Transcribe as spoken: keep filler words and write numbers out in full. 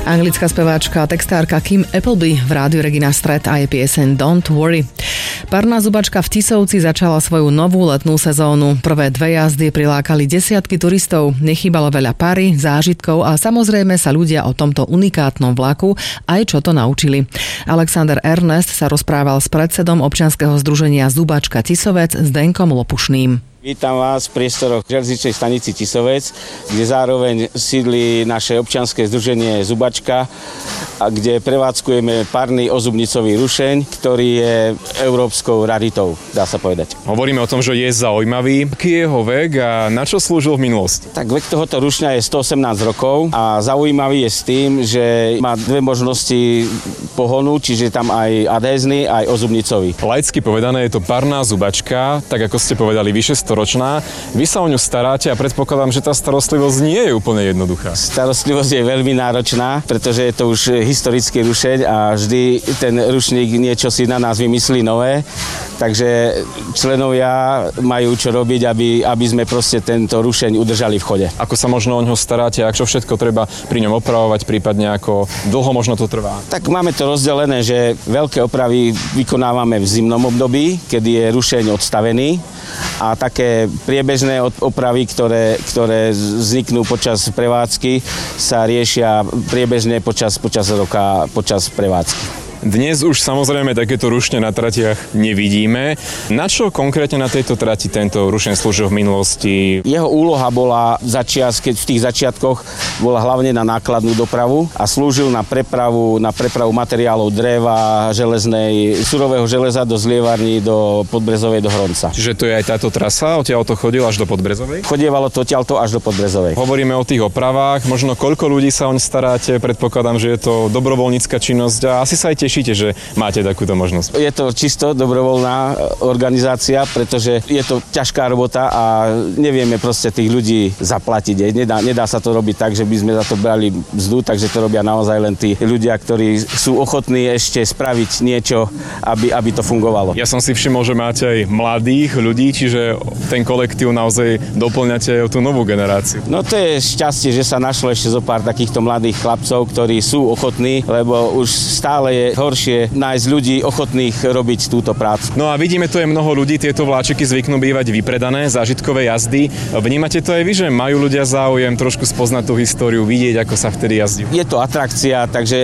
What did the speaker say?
Anglická speváčka a textárka Kim Appleby v rádiu Regina Stret a jej pieseň Don't Worry. Parná zubačka v Tisovci začala svoju novú letnú sezónu. Prvé dve jazdy prilákali desiatky turistov, nechýbalo veľa pary, zážitkov a samozrejme sa ľudia o tomto unikátnom vlaku aj čo to naučili. Alexander Ernest sa rozprával s predsedom občianskeho združenia Zubačka Tisovec Zdenkom Lopušným. Vítam vás v priestoroch železničnej stanici Tisovec, kde zároveň sídli naše občianske združenie Zubačka, a kde prevádzkujeme parný ozubnicový rušeň, ktorý je európskou raritou, dá sa povedať. Hovoríme o tom, že je zaujímavý. Aký je jeho vek a na čo slúžil v minulosti? Tak vek tohoto rušňa je stoosemnásť rokov a zaujímavý je s tým, že má dve možnosti pohonu, čiže tam aj adhézny, aj ozubnicový. Laicky povedané je to parná zubačka, tak ako ste povedali, vyše storočná. Vy sa o ňu staráte a predpokladám, že tá starostlivosť nie je úplne jednoduchá. Starostlivosť je veľmi náročná, pretože je to už historický rušeň a vždy ten rušník niečo si na nás vymyslí nové. Takže členovia majú čo robiť, aby, aby sme proste tento rušeň udržali v chode. Ako sa možno o ňo staráte, a čo všetko treba pri ňom opravovať, prípadne ako dlho možno to trvá? Tak máme to rozdelené, že veľké opravy vykonávame v zimnom období, kedy je rušeň odstavený, a také priebežné opravy, ktoré, ktoré vzniknú počas prevádzky, sa riešia priebežne počas, počas roka, počas prevádzky. Dnes už samozrejme takéto rušne na tratiach nevidíme. Na čo konkrétne na tejto trati tento rušeň slúžil v minulosti? Jeho úloha bola začias, keď v tých začiatkoch bola hlavne na nákladnú dopravu a slúžil na prepravu, na prepravu materiálov dreva, železnej, surového železa do zlievarní, do Podbrezovej, do Hronca. Čiže to je aj táto trasa, odtiaľ to chodilo až do Podbrezovej? Chodievalo to odtiaľto až do Podbrezovej. Hovoríme o tých opravách, možno koľko ľudí sa oň staráte, predpokladám, že je to dobrovoľnícka činnosť a asi sa aj tešíte, že máte takúto možnosť. Je to čisto dobrovoľná organizácia, pretože je to ťažká robota a nevieme proste tých ľudí zaplatiť. Nedá, nedá sa to robiť tak, že by sme za to brali mzdu, takže to robia naozaj len tí ľudia, ktorí sú ochotní ešte spraviť niečo, aby, aby to fungovalo. Ja som si všimol, že máte aj mladých ľudí, čiže ten kolektív naozaj doplňate o tú novú generáciu. No to je šťastie, že sa našlo ešte zo pár takýchto mladých chlapcov, ktorí sú ochotní, lebo už stále je horšie nájsť ľudí ochotných robiť túto prácu. No a vidíme, tu je mnoho ľudí, tieto vláčiky zvyknú bývať vypredané, zážitkové jazdy. Vnímate to aj vy, že majú ľudia záujem trošku spoznať tú históriu, vidieť, ako sa vtedy jazdí? Je to atrakcia, takže